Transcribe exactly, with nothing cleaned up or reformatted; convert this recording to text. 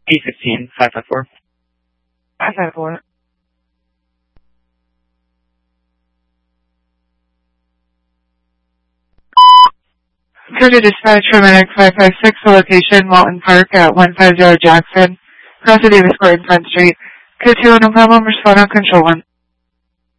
E fifteen, five five four. five five four. Go to dispatch for Medic five five six, the location, Walton Park at one fifty Jackson, across the Davis Court and Front Street. Code two, no problem, respond on control one.